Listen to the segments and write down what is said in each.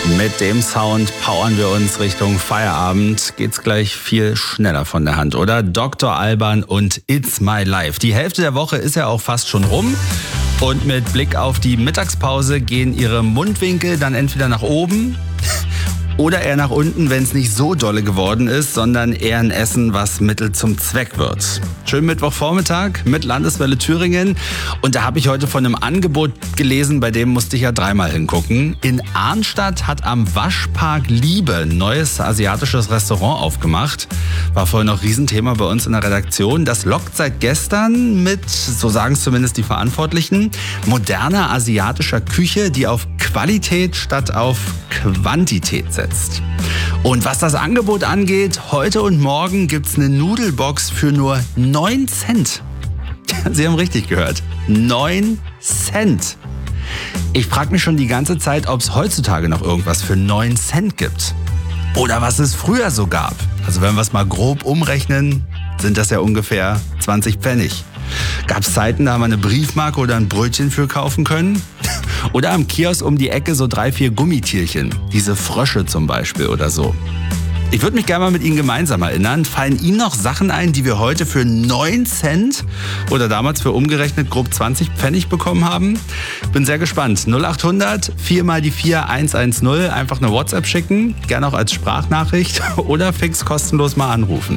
Mit dem Sound powern wir uns Richtung Feierabend. Geht's gleich viel schneller von der Hand, oder? Dr. Alban und It's My Life. Die Hälfte der Woche ist ja auch fast schon rum. Und mit Blick auf die Mittagspause gehen ihre Mundwinkel dann entweder nach oben oder eher nach unten, wenn es nicht so dolle geworden ist, sondern eher ein Essen, was Mittel zum Zweck wird. Schönen Mittwochvormittag mit Landeswelle Thüringen. Und da habe ich heute von einem Angebot gelesen, bei dem musste ich ja dreimal hingucken. In Arnstadt hat am Waschpark Liebe ein neues asiatisches Restaurant aufgemacht. War vorhin noch Riesenthema bei uns in der Redaktion. Das lockt seit gestern mit, so sagen es zumindest die Verantwortlichen, moderner asiatischer Küche, die auf Qualität statt auf Quantität setzt. Und was das Angebot angeht, heute und morgen gibt's eine Nudelbox für nur 9 Cent. Sie haben richtig gehört. 9 Cent. Ich frage mich schon die ganze Zeit, ob es heutzutage noch irgendwas für 9 Cent gibt. Oder was es früher so gab. Also wenn wir es mal grob umrechnen, sind das ja ungefähr 20 Pfennig. Gab es Zeiten, da haben wir eine Briefmarke oder ein Brötchen für kaufen können? Oder am Kiosk um die Ecke so 3, 4 Gummitierchen. Diese Frösche zum Beispiel oder so. Ich würde mich gerne mal mit Ihnen gemeinsam erinnern. Fallen Ihnen noch Sachen ein, die wir heute für 9 Cent oder damals für umgerechnet grob 20 Pfennig bekommen haben? Bin sehr gespannt. 0800 4 mal die 4 110. Einfach eine WhatsApp schicken. Gerne auch als Sprachnachricht oder fix kostenlos mal anrufen.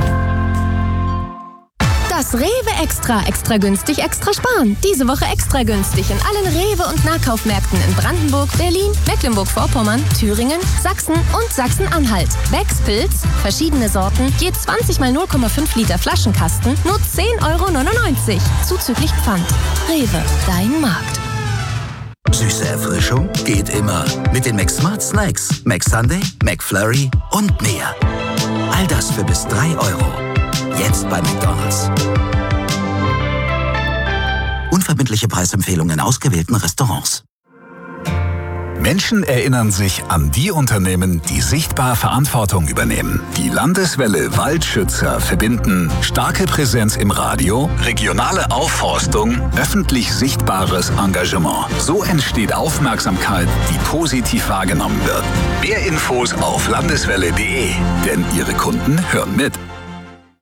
Das Rewe Extra günstig, extra sparen. Diese Woche extra günstig in allen Rewe- und Nahkaufmärkten in Brandenburg, Berlin, Mecklenburg-Vorpommern, Thüringen, Sachsen und Sachsen-Anhalt. Becks Pilz, verschiedene Sorten, je 20 mal 0,5 Liter Flaschenkasten, nur 10,99 €. Zuzüglich Pfand. Rewe, dein Markt. Süße Erfrischung geht immer. Mit den McSmart Snacks, McSunday, McFlurry und mehr. All das für bis 3 €. Jetzt bei McDonald's. Unverbindliche Preisempfehlungen in ausgewählten Restaurants. Menschen erinnern sich an die Unternehmen, die sichtbar Verantwortung übernehmen. Die Landeswelle Waldschützer verbinden starke Präsenz im Radio, regionale Aufforstung, öffentlich sichtbares Engagement. So entsteht Aufmerksamkeit, die positiv wahrgenommen wird. Mehr Infos auf landeswelle.de, denn Ihre Kunden hören mit.